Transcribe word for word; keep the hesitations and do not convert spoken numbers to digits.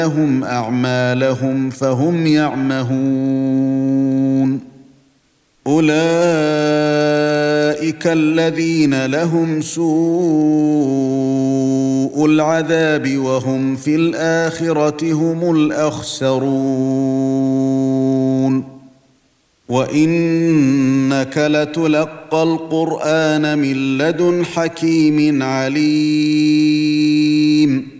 لهم أعمالهم فهم يعمهون أولئك الذين لهم سوء العذاب وهم في الآخرة هم الأخسرون وإنك لتلقى القرآن من لدن حكيم عليم